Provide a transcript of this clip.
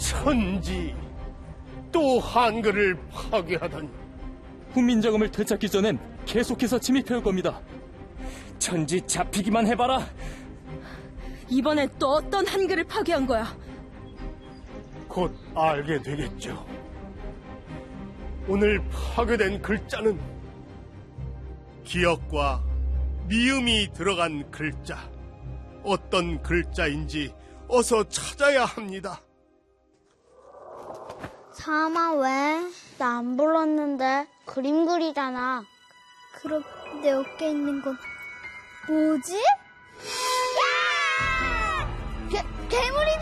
천지, 또 한글을 파괴하다니. 훈민정음을 되찾기 전엔 계속해서 침입해올 겁니다. 천지 잡히기만 해봐라. 이번엔 또 어떤 한글을 파괴한 거야? 곧 알게 되겠죠. 오늘 파괴된 글자는 기역과 미음이 들어간 글자. 어떤 글자인지 어서 찾아야 합니다. 사마 왜? 나 안 불렀는데. 그림 그리잖아. 그럼 내 어깨에 있는 건 뭐지? 야! 괴물이다!